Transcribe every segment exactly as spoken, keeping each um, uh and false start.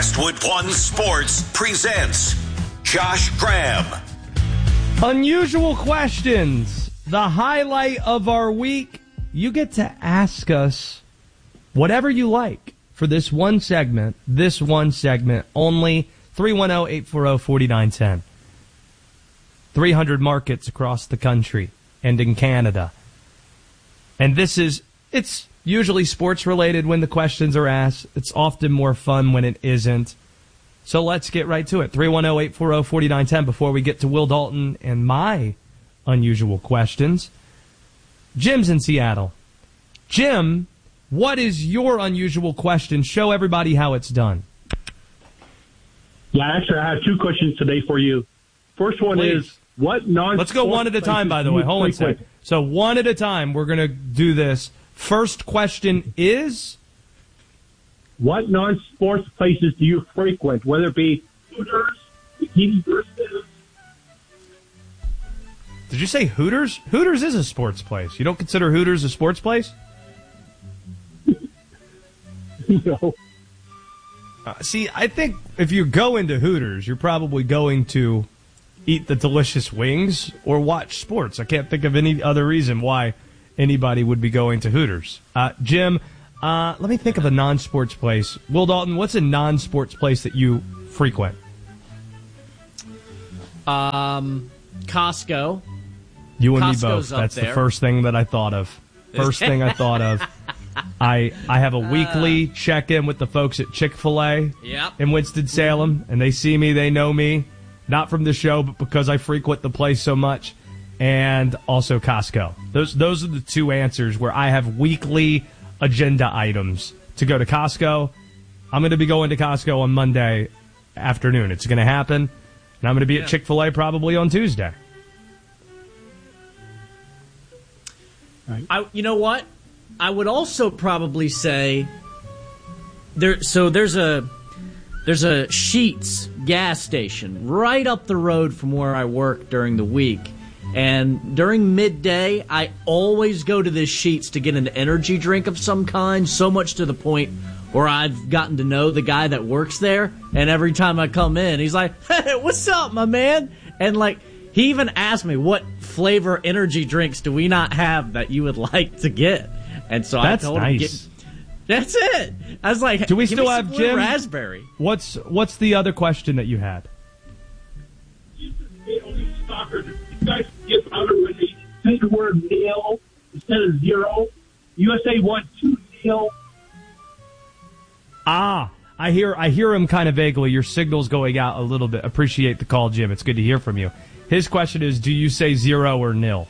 Westwood One Sports presents Josh Graham. Unusual questions. The highlight of our week. You get to ask us whatever you like for this one segment. This one segment only. three one zero, eight four zero, four nine one zero. three hundred markets across the country and in Canada. And this is, it's usually sports related when the questions are asked. It's often more fun when it isn't. So let's get right to it. three one zero, eight four zero, four nine one zero before we get to Will Dalton and my unusual questions. Jim's in Seattle. Jim, what is your unusual question? Show everybody how it's done. Yeah, actually, I have two questions today for you. First one Please. is, what non Let's go one at a time, by the way. Hold on a second. So one at a time, we're going to do this. First question is? What non-sports places do you frequent, whether it be Hooters, Bikini Versus? Did you say Hooters? Hooters is a sports place. You don't consider Hooters a sports place? No. Uh, see, I think if you go into Hooters, you're probably going to eat the delicious wings or watch sports. I can't think of any other reason why anybody would be going to Hooters. Uh, Jim, uh, let me think of a non-sports place. Will Dalton, what's a non-sports place that you frequent? Um, Costco. You and Costco's me both. up That's there. the first thing that I thought of. First thing I thought of. I I have a weekly check-in with the folks at Chick-fil-A Yep. in Winston-Salem, and they see me, they know me, not from the show, but because I frequent the place so much, and also Costco. Those those are the two answers where I have weekly agenda items to go to Costco. I'm going to be going to Costco on Monday afternoon. It's going to happen, and I'm going to be Yeah. at Chick-fil-A probably on Tuesday. I, you know what? I would also probably say there. So there's a there's a Sheetz gas station right up the road from where I work during the week, and during midday I always go to this Sheetz to get an energy drink of some kind. So much to the point where I've gotten to know the guy that works there, and every time I come in, he's like, "Hey, what's up, my man?" And like. He even asked me, what flavor energy drinks do we not have that you would like to get? And so That's I told nice. him, get, that's it. I was like, Do we give still me have some blue Jim? raspberry? What's what's the other question that you had? Only soccer. You guys get out of when they say the word nil instead of zero. U S A won two nil. Ah, I hear I hear him kind of vaguely. Your signal's going out a little bit. Appreciate the call, Jim. It's good to hear from you. His question is, do you say zero or nil?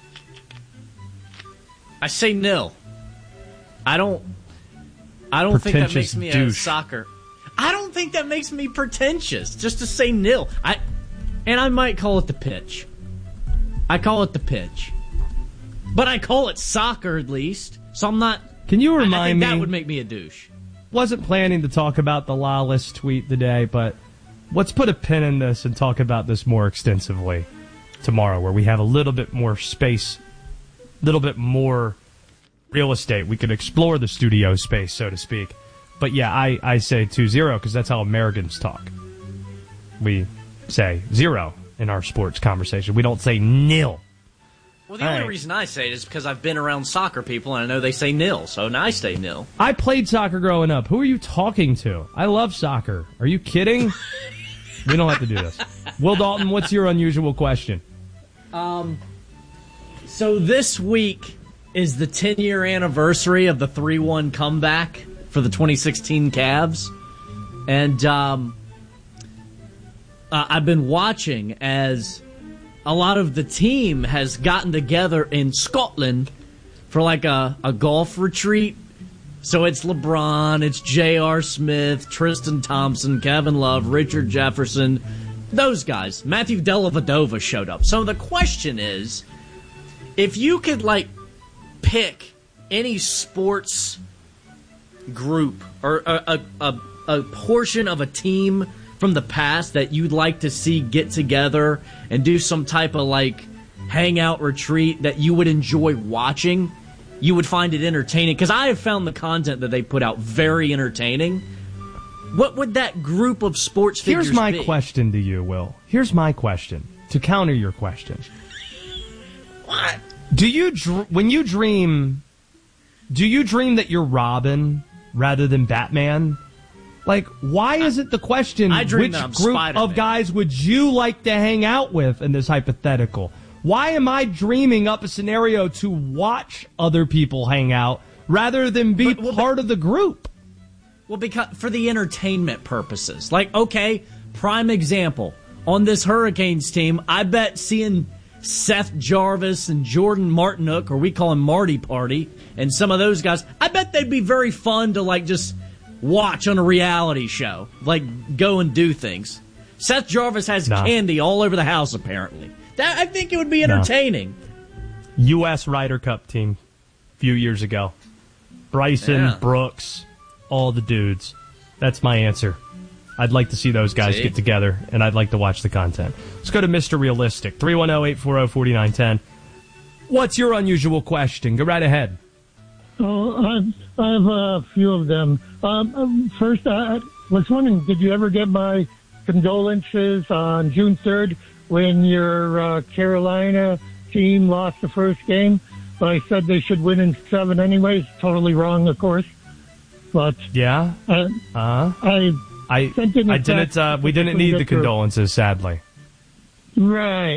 I say nil. I don't. I don't think that Pretentious makes me a douche. soccer. I don't think that makes me pretentious. Just to say nil. I, and I might call it the pitch. I call it the pitch, but I call it soccer at least. So I'm not. Can you I, I remind think me? that would make me a douche. Wasn't planning to talk about the lawless tweet today, but let's put a pin in this and talk about this more extensively tomorrow, where we have a little bit more space, a little bit more real estate. We could explore the studio space, so to speak. But yeah, I, I say two zero because that's how Americans talk. We say zero in our sports conversation. We don't say nil. Well, the All only right. reason I say it is because I've been around soccer people and I know they say nil, so now I say nil. I played soccer growing up. Who are you talking to? I love soccer. Are you kidding? We don't have to do this. Will Dalton, what's your unusual question? Um, so this week is the ten-year anniversary of the three one comeback for the twenty sixteen Cavs. And um, uh, I've been watching as a lot of the team has gotten together in Scotland for like a, a golf retreat. So it's LeBron, it's J R. Smith, Tristan Thompson, Kevin Love, Richard Jefferson, those guys. Matthew Dellavedova showed up. So the question is, if you could like pick any sports group or a, a, a, a portion of a team from the past that you'd like to see get together and do some type of like hangout retreat that you would enjoy watching, you would find it entertaining, because I have found the content that they put out very entertaining. What would that group of sports figures Here's my be? question to you, Will. Here's my question to counter your question. What? Do you dr- when you dream? Do you dream that you're Robin rather than Batman? Like, why is it the question? I dream which that I'm group Spider-Man. of guys would you like to hang out with in this hypothetical? Why am I dreaming up a scenario to watch other people hang out rather than be But- well, part of the group? Well, because for the entertainment purposes. Like, okay, prime example. On this Hurricanes team, I bet seeing Seth Jarvis and Jordan Martinook, or we call him Marty Party, and some of those guys, I bet they'd be very fun to, like, just watch on a reality show. Like, go and do things. Seth Jarvis has Nah. candy all over the house, apparently. That I think it would be entertaining. U S Ryder Cup team a few years ago. Bryson, Yeah. Brooks, all the dudes. That's my answer. I'd like to see those guys See? get together, and I'd like to watch the content. Let's go to Mister Realistic, three one zero, eight four zero, four nine one zero. What's your unusual question? Go right ahead. Oh, I've, I have a few of them. Um, um, first, I was wondering, did you ever get my condolences on June third when your uh, Carolina team lost the first game? But I said they should win in seven anyways. Totally wrong, of course. But Yeah? uh, Uh, I I, Sent in a I didn't, text uh, we didn't need the specifically condolences, sadly. right.